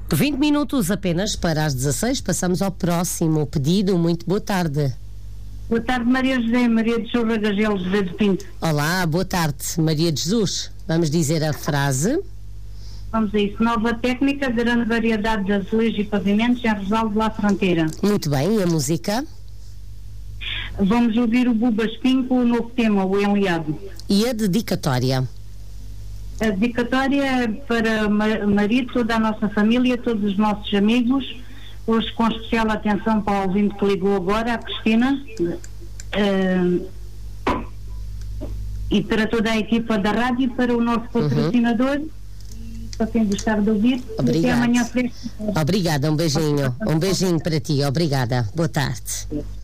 20 minutos apenas para as 16. Passamos ao próximo pedido. Muito boa tarde. Boa tarde, Maria José, Maria de Sousa Gagelo, José do Pinto. Olá, boa tarde, Maria de Jesus. Vamos dizer a frase. Vamos a isso. Nova técnica, grande variedade de azulejos e pavimentos em Rosal de La Fronteira. Muito bem, e a música? Vamos ouvir o Buba Espinho com o novo tema, o Enliado. E a dedicatória? A dedicatória é para Maria, toda a nossa família, todos os nossos amigos, hoje com especial atenção para o ouvinte que ligou agora, a Cristina, e para toda a equipa da rádio, para o nosso patrocinador, para quem gostar de ouvir. Obrigada. Até amanhã. Obrigada, um beijinho. Um beijinho para ti, obrigada. Boa tarde.